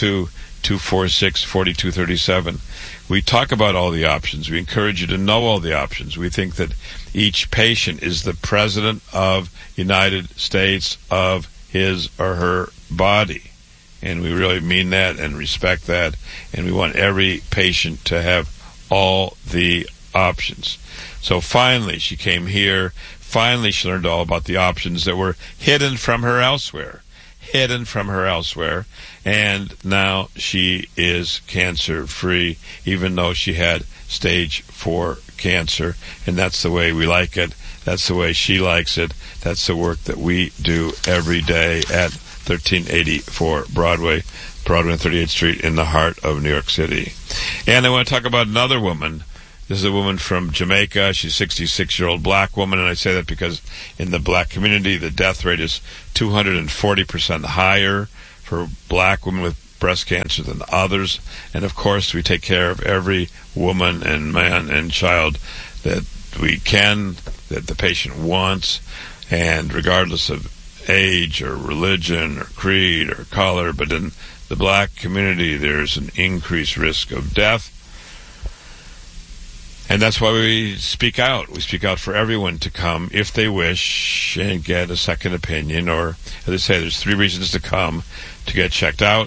212-246-4237. We talk about all the options. We encourage you to know all the options. We think that each patient is the president of United States of his or her body. And we really mean that and respect that. And we want every patient to have all the options. So finally, she came here. Finally, she learned all about the options that were hidden from her elsewhere. And now she is cancer-free, even though she had stage 4 cancer. And that's the way we like it. That's the way she likes it. That's the work that we do every day at 1384 Broadway and 38th Street in the heart of New York City. And I want to talk about another woman. This is a woman from Jamaica. She's a 66-year-old black woman, and I say that because in the black community, the death rate is 240% higher for black women with breast cancer than others. And, of course, we take care of every woman and man and child that we can, that the patient wants, and regardless of age or religion or creed or color. But in the black community, there's an increased risk of death. And that's why we speak out. We speak out for everyone to come, if they wish, and get a second opinion. Or, as I say, there's 3 reasons to come: to get checked out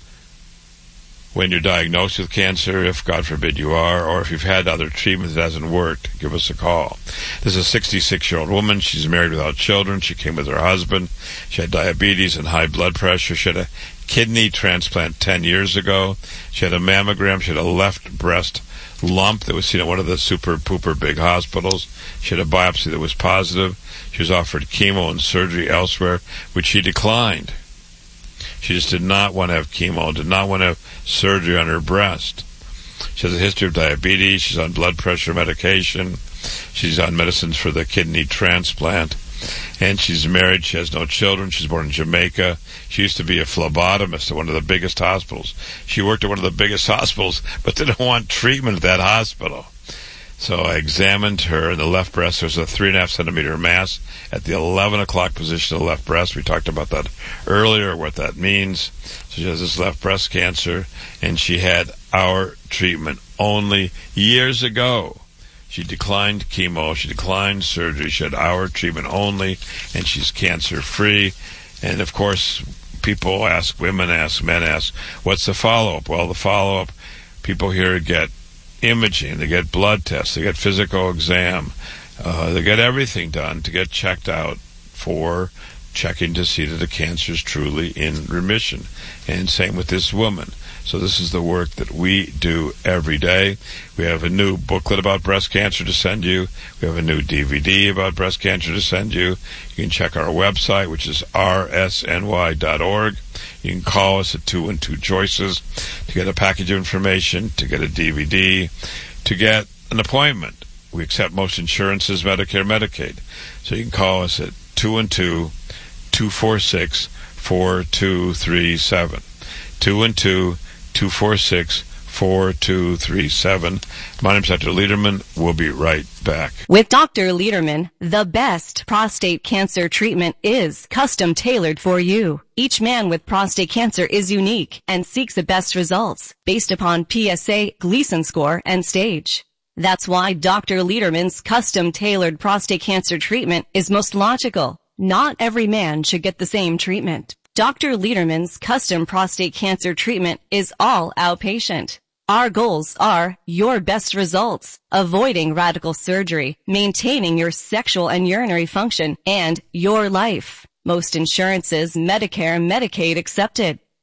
when you're diagnosed with cancer, if God forbid you are, or if you've had other treatment that hasn't worked, give us a call. This is a 66-year-old woman. She's married without children. She came with her husband. She had diabetes and high blood pressure. She had a kidney transplant 10 years ago. She had a mammogram. She had a left breast lump that was seen at one of the super-pooper big hospitals. She had a biopsy that was positive. She was offered chemo and surgery elsewhere, which she declined. She just did not want to have chemo, did not want to have surgery on her breast. She has a history of diabetes. She's on blood pressure medication. She's on medicines for the kidney transplant. And she's married. She has no children. She's born in Jamaica. She used to be a phlebotomist at one of the biggest hospitals. She worked at one of the biggest hospitals, but didn't want treatment at that hospital. So I examined her in the left breast. There's a 3.5 centimeter mass at the 11 o'clock position of the left breast. We talked about that earlier, what that means. So she has this left breast cancer, and she had our treatment only years ago. She declined chemo. She declined surgery. She had our treatment only, and she's cancer-free. And, of course, people ask, women ask, men ask, what's the follow-up? Well, the follow-up, people here get imaging, they get blood tests, they get physical exam, they get everything done to get checked out for checking to see that the cancer is truly in remission. And same with this woman. So this is the work that we do every day. We have a new booklet about breast cancer to send you. We have a new DVD about breast cancer to send you. You can check our website, which is rsny.org. You can call us at 212 Choices to get a package of information, to get a DVD, to get an appointment. We accept most insurances, Medicare, Medicaid. So you can call us at 212-246-4237. 212-246-4237. My name's Dr. Lederman. We'll be right back. With Dr. Lederman, the best prostate cancer treatment is custom tailored for you. Each man with prostate cancer is unique and seeks the best results based upon PSA, Gleason score, and stage. That's why Dr. Lederman's custom tailored prostate cancer treatment is most logical. Not every man should get the same treatment. Dr. Lederman's custom prostate cancer treatment is all outpatient. Our goals are your best results, avoiding radical surgery, maintaining your sexual and urinary function, and your life. Most insurances, Medicare and Medicaid accepted.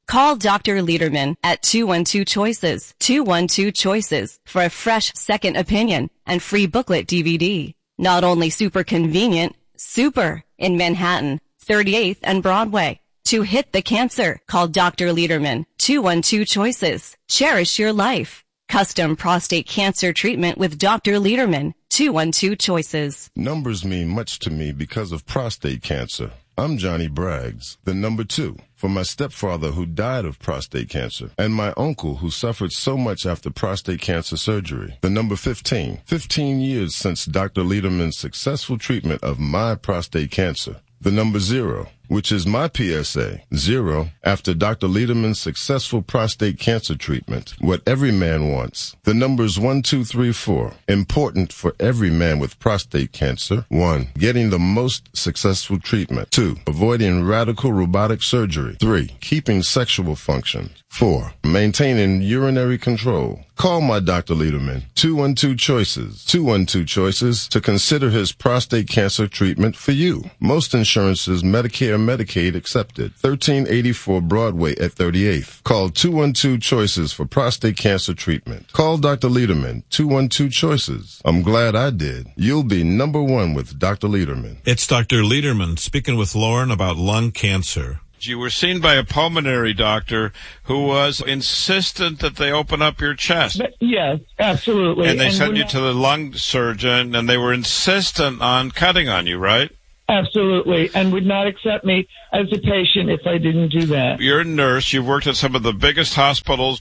Call Dr. Lederman at 212-CHOICES, 212-CHOICES for a fresh second opinion and free booklet DVD. Not only super convenient, super in Manhattan, 38th and Broadway. To hit the cancer, call Dr. Lederman, 212-CHOICES. Cherish your life. Custom prostate cancer treatment with Dr. Lederman, 212-CHOICES. Numbers mean much to me because of prostate cancer. I'm Johnny Braggs, the number 2, for my stepfather who died of prostate cancer, and my uncle who suffered so much after prostate cancer surgery. The number 15, 15 years since Dr. Lederman's successful treatment of my prostate cancer. The number 0, which is my PSA, 0, after Dr. Lederman's successful prostate cancer treatment. What every man wants. The numbers 1, 2, 3, 4. Important for every man with prostate cancer. 1, getting the most successful treatment. 2, avoiding radical robotic surgery. 3, keeping sexual function. 4, maintaining urinary control. Call my Dr. Lederman, 212-CHOICES, 212-CHOICES, to consider his prostate cancer treatment for you. Most insurances, Medicare, Medicaid accepted. 1384 Broadway at 38th. Call 212-CHOICES for prostate cancer treatment. Call Dr. Lederman, 212-CHOICES. I'm glad I did. You'll be number 1 with Dr. Lederman. It's Dr. Lederman speaking with Lauren about lung cancer. You were seen by a pulmonary doctor who was insistent that they open up your chest. Yes, absolutely. And they sent you to the lung surgeon, and they were insistent on cutting on you, right? Absolutely, and would not accept me as a patient if I didn't do that. You're a nurse. You've worked at some of the biggest hospitals,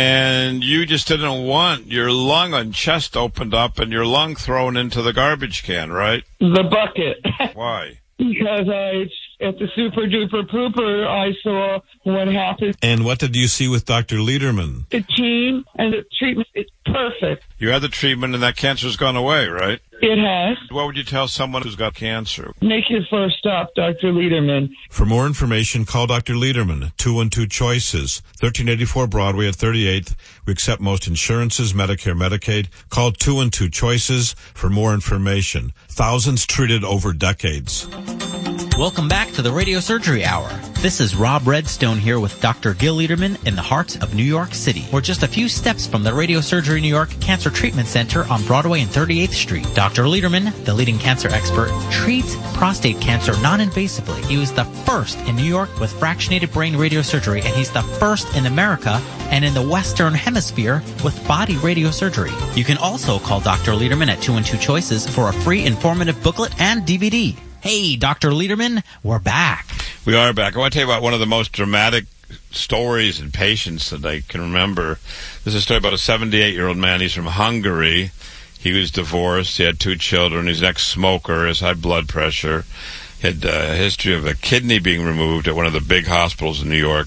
and you just didn't want your lung and chest opened up and your lung thrown into the garbage can, right? The bucket. Why? Because at the Super Duper Pooper, I saw what happened. And what did you see with Dr. Lederman? The team and the treatment is perfect. You had the treatment and that cancer's gone away, right? It has. What would you tell someone who's got cancer? Make your first stop, Dr. Lederman. For more information, call Dr. Lederman, 212-CHOICES, 1384 Broadway at 38th. We accept most insurances, Medicare, Medicaid. Call 212-CHOICES for more information. Thousands treated over decades. Welcome back to the Radio Surgery Hour. This is Rob Redstone here with Dr. Gil Lederman in the heart of New York City. We're just a few steps from the Radio Surgery New York Cancer Treatment Center on Broadway and 38th Street. Dr. Lederman, the leading cancer expert, treats prostate cancer non-invasively. He was the first in New York with fractionated brain radiosurgery, and he's the first in America and in the Western Hemisphere with body radiosurgery. You can also call Dr. Lederman at 212-CHOICES for a free informative booklet and DVD. Hey, Dr. Lederman, we're back. We are back. I want to tell you about one of the most dramatic stories in patients that I can remember. This is a story about a 78-year-old man. He's from Hungary. He was divorced. He had 2 children. He's an ex-smoker. He has high blood pressure. He had a history of a kidney being removed at one of the big hospitals in New York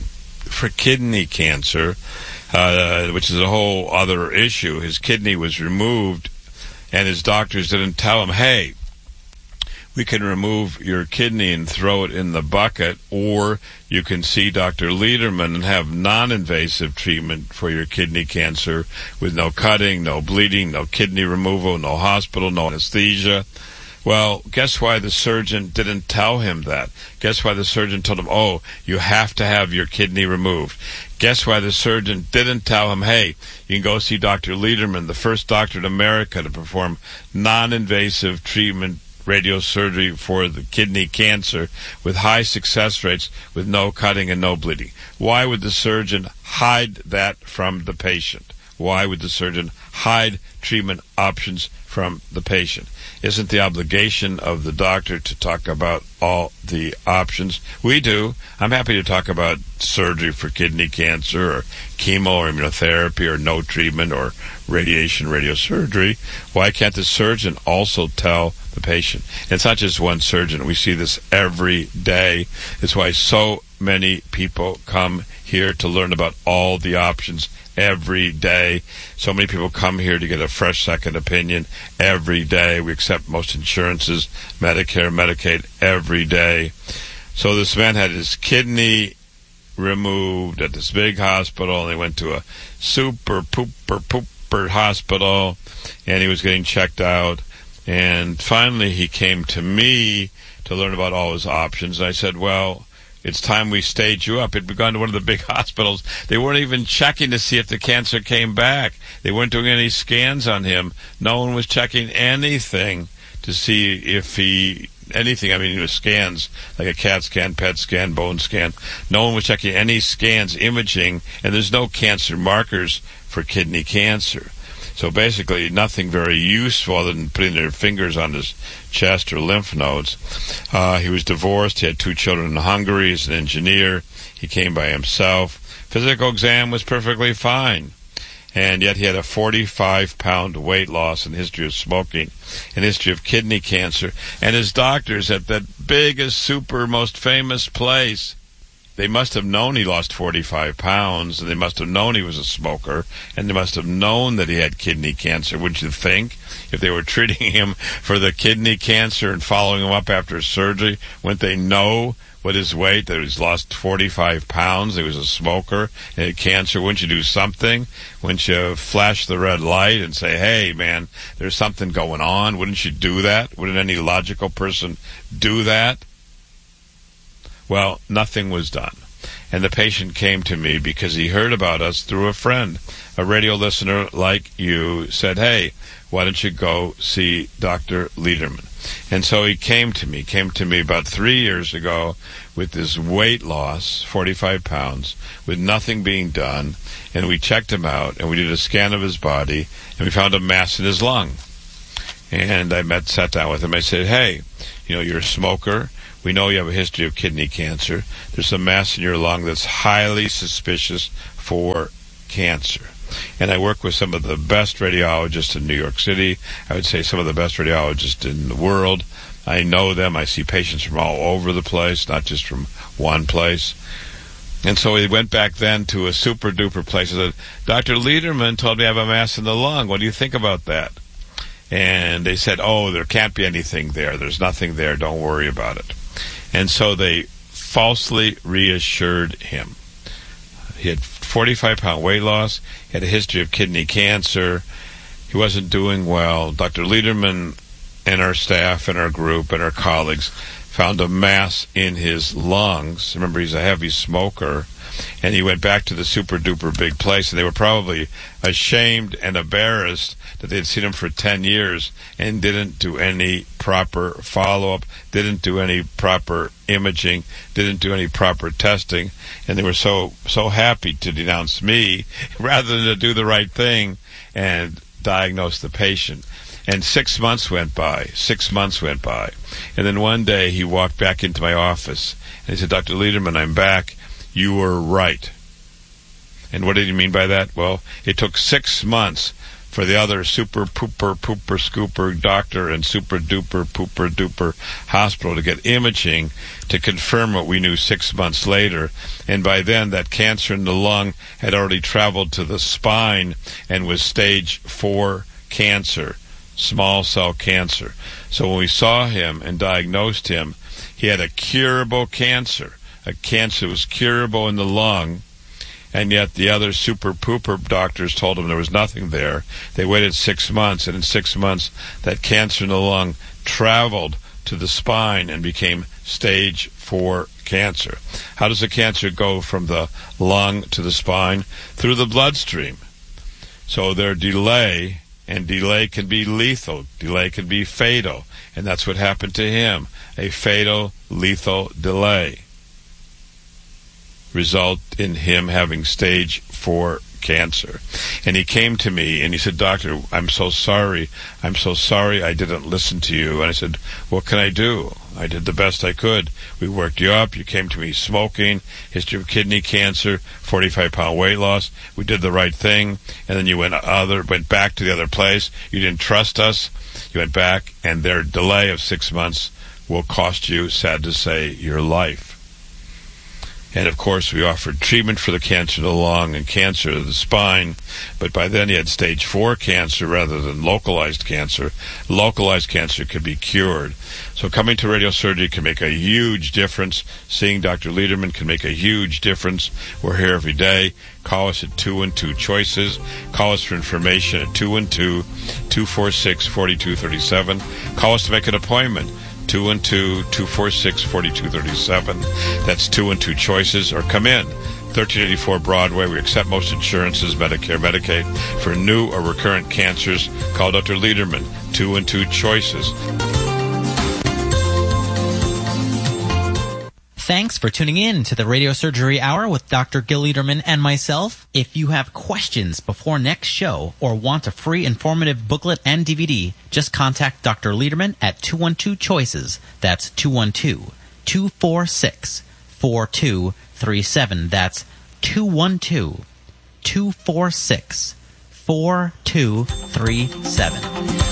for kidney cancer, which is a whole other issue. His kidney was removed, and his doctors didn't tell him, hey, we can remove your kidney and throw it in the bucket, or you can see Dr. Lederman and have non-invasive treatment for your kidney cancer with no cutting, no bleeding, no kidney removal, no hospital, no anesthesia. Well, guess why the surgeon didn't tell him that? Guess why the surgeon told him, oh, you have to have your kidney removed? Guess why the surgeon didn't tell him, hey, you can go see Dr. Lederman, the first doctor in America to perform non-invasive treatment radiosurgery for the kidney cancer with high success rates with no cutting and no bleeding? Why would the surgeon hide that from the patient? Why would the surgeon hide treatment options from the patient? Isn't the obligation of the doctor to talk about all the options? We do. I'm happy to talk about surgery for kidney cancer or chemo or immunotherapy or no treatment or radiation, radiosurgery. Why can't the surgeon also tell the patient? And it's not just one surgeon. We see this every day. It's why so many people come here to learn about all the options every day. So many people come here to get a fresh second opinion every day. We accept most insurances, Medicare, Medicaid, every day. So this man had his kidney removed at this big hospital, and they went to a super pooper hospital, and he was getting checked out. And finally he came to me to learn about all his options. And I said, well, it's time we stage you up. He'd gone to one of the big hospitals. They weren't even checking to see if the cancer came back. They weren't doing any scans on him. No one was checking anything to see if anything. I mean, scans, like a CAT scan, PET scan, bone scan. No one was checking any scans, imaging, and there's no cancer markers for kidney cancer. So basically nothing very useful other than putting their fingers on his chest or lymph nodes. He was divorced. He had 2 children in Hungary. He's an engineer. He came by himself. Physical exam was perfectly fine. And yet he had a 45-pound weight loss, and history of smoking, and history of kidney cancer. And his doctors at that biggest, super, most famous place, they must have known he lost 45 pounds, and they must have known he was a smoker, and they must have known that he had kidney cancer, wouldn't you think? If they were treating him for the kidney cancer and following him up after surgery, wouldn't they know what his weight, that he's lost 45 pounds, he was a smoker, and had cancer? Wouldn't you do something? Wouldn't you flash the red light and say, hey, man, there's something going on? Wouldn't you do that? Wouldn't any logical person do that? Well, nothing was done. And the patient came to me because he heard about us through a friend. A radio listener like you said, hey, why don't you go see Dr. Lederman? And so he came to me about 3 years ago with this weight loss, 45 pounds, with nothing being done. And we checked him out, and we did a scan of his body, and we found a mass in his lung. And I sat down with him. I said, hey, you're a smoker. We know you have a history of kidney cancer. There's a mass in your lung that's highly suspicious for cancer. And I work with some of the best radiologists in New York City. I would say some of the best radiologists in the world. I know them. I see patients from all over the place, not just from one place. And so we went back then to a super-duper place. I said, Dr. Lederman told me I have a mass in the lung. What do you think about that? And they said, oh, there can't be anything there. There's nothing there. Don't worry about it. And so they falsely reassured him. He had 45-pound weight loss. He had a history of kidney cancer. He wasn't doing well. Dr. Lederman and our staff and our group and our colleagues found a mass in his lungs. Remember, he's a heavy smoker. And he went back to the super-duper big place, and they were probably ashamed and embarrassed that they'd seen him for 10 years and didn't do any proper follow-up, didn't do any proper imaging, didn't do any proper testing, and they were so happy to denounce me rather than to do the right thing and diagnose the patient. And 6 months went by. And then one day he walked back into my office, and he said, Dr. Lederman, I'm back. You were right. And what did he mean by that? Well, it took 6 months for the other super pooper scooper doctor and super duper pooper duper hospital to get imaging to confirm what we knew 6 months later. And by then that cancer in the lung had already traveled to the spine and was stage 4 cancer, small cell cancer. So when we saw him and diagnosed him, he had a curable cancer. A cancer was curable in the lung, and yet the other super pooper doctors told him there was nothing there. They waited 6 months, and in 6 months that cancer in the lung traveled to the spine and became stage 4 cancer. How does a cancer go from the lung to the spine? Through the bloodstream. So their delay, and delay can be lethal, delay can be fatal, and that's what happened to him, a fatal, lethal delay. Result in him having stage 4 cancer. And he came to me and he said, Doctor, I'm so sorry I didn't listen to you. And I said, what can I do? I did the best I could. We worked you up. You came to me smoking, history of kidney cancer, 45-pound weight loss. We did the right thing. And then you went back to the other place. You didn't trust us. You went back, and their delay of 6 months will cost you, sad to say, your life. And, of course, we offered treatment for the cancer of the lung and cancer of the spine, but by then he had stage 4 cancer rather than localized cancer. Localized cancer could be cured. So coming to radiosurgery can make a huge difference. Seeing Dr. Lederman can make a huge difference. We're here every day. Call us at 212-CHOICES. Call us for information at 212-246-4237. Call us to make an appointment. 212-246-4237. That's 212 Choices, or come in. 1384 Broadway. We accept most insurances, Medicare, Medicaid. For new or recurrent cancers, call Dr. Lederman, 212 Choices. Thanks for tuning in to the Radio Surgery Hour with Dr. Gil Lederman and myself. If you have questions before next show or want a free informative booklet and DVD, just contact Dr. Lederman at 212 Choices. That's 212-246-4237. That's 212-246-4237.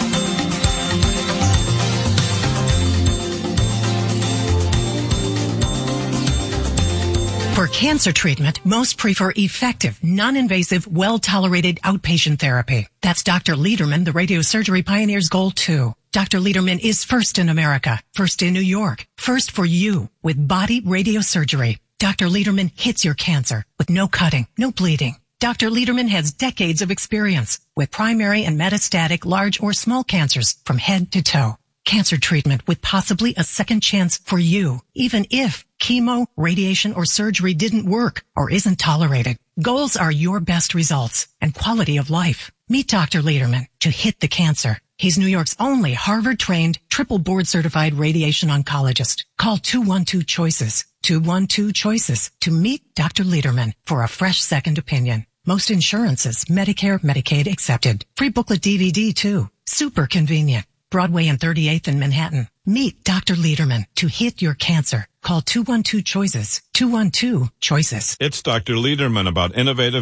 For cancer treatment, most prefer effective, non-invasive, well-tolerated outpatient therapy. That's Dr. Lederman, the radiosurgery pioneer's goal too. Dr. Lederman is first in America, first in New York, first for you with body radiosurgery. Dr. Lederman hits your cancer with no cutting, no bleeding. Dr. Lederman has decades of experience with primary and metastatic large or small cancers from head to toe. Cancer treatment with possibly a second chance for you, even if chemo, radiation, or surgery didn't work or isn't tolerated. Goals are your best results and quality of life. Meet Dr. Lederman to hit the cancer. He's New York's only Harvard-trained, triple board-certified radiation oncologist. Call 212 Choices, 212 Choices to meet Dr. Lederman for a fresh second opinion. Most insurances, Medicare, Medicaid accepted. Free booklet DVD too. Super convenient. Broadway and 38th in Manhattan. Meet Dr. Lederman to hit your cancer. Call 212 Choices, 212 Choices. It's Dr. Lederman about innovative